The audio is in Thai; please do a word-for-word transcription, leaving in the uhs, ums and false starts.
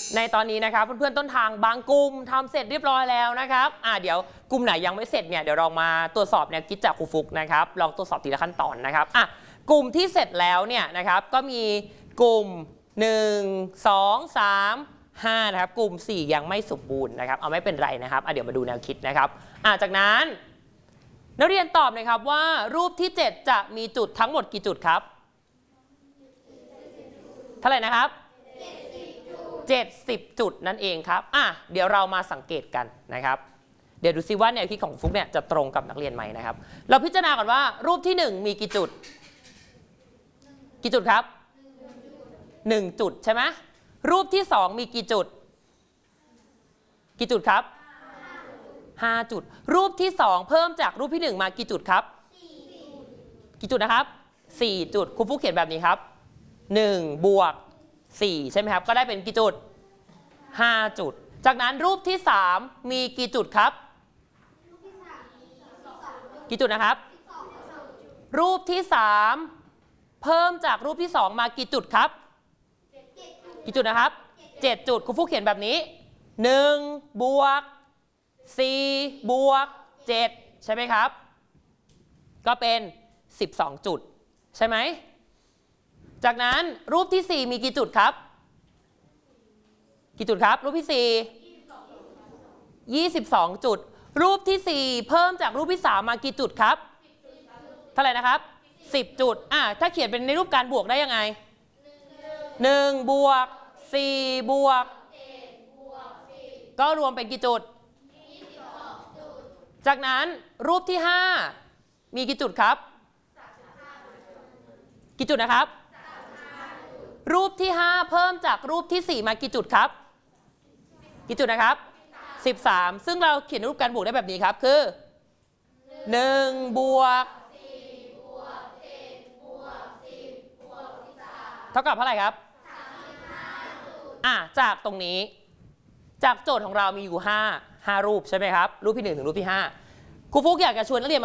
ในตอนนี้นะครับเพื่อนๆต้นทางบางกลุ่มทำเสร็จเรียบร้อยแล้วนะครับอ่าเดี๋ยวกลุ่มไหนยังไม่เสร็จเนี่ยเดี๋ยวเรามาตรวจสอบแนวคิดจากครูฟุกนะครับลองตรวจสอบทีละขั้นตอนนะครับอ่ะกลุ่มที่เสร็จแล้วเนี่ยนะครับก็มีกลุ่มหนึ่ง สอง สาม ห้านะครับกลุ่มสี่ยังไม่สมบูรณ์นะครับเอาไม่เป็นไรนะครับอ่ะเดี๋ยวมาดูแนวคิดนะครับอ่ะจากนั้นนักเรียนตอบนะครับว่ารูปที่เจ็ดจะมีจุดทั้งหมดกี่จุดครับเท่าไหร่นะครับเจ็ดสิบจุดนั่นเองครับอ่ะเดี๋ยวเรามาสังเกตกันนะครับเดี๋ยวดูซิว่าแนวคิดของฟุกเนี่ยจะตรงกับนักเรียนไหมนะครับเราพิจารณาก่อนว่ารูปที่หนึ่งมีกี่จุดกี่จุดครับหนึ่งจุดใช่ไหมรูปที่สองมีกี่จุดกี่จุดครับห้าจุดรูปที่สองเพิ่มจากรูปที่หนึ่งมากี่จุดครับกี่จุดนะครับสี่จุดครูฟุกเขียนแบบนี้ครับหนึ่งบวกสี่ใช่ไหมครับก็ได้เป็นกี่จุดห้าจุดจากนั้นรูปที่สามมีกี่จุดครับกี่จุดนะครับรูปที่สามเพิ่มจากรูปที่สองมากี่จุดครับกี่จุดนะครับเจ็ดจุดครูฟุกเขียนแบบนี้หนึ่งบวกสี่บวกเจ็ดใช่ไหมครับก็เป็นสิบสองจุดใช่ไหมจากนั้นรูปที่สี่มีกี่จุดครับกี่จุดครับรูปที่สี่ยี่สิบสองจุดรูปที่สี่เพิ่มจากรูปที่สามมากี่จุดครับเท่าไหร่นะครับสิบจุดอ่ะถ้าเขียนเป็นในรูปการบวกได้ยังไงหนึ่งบวกสี่บวกก็รวมเป็นกี่จุดจากนั้นรูปที่ห้ามีกี่จุดครับกี่จุดนะครับรูปที่ห้าเพิ่มจากรูปที่สี่มากี่จุดครับกี่จุดนะครับสิบสามซึ่งเราเขียนรูปการบวกได้แบบนี้ครับคือหนึ่งบวกเท่ากับเท่าไหร่ครับอ่ะจากตรงนี้จากโจทย์ของเรามีอยู่ห้า ห้ารูปใช่ไหมครับรูปที่หนึ่งถึงรูปที่ห้าครูฟุกอยากจะชวนนักเรียน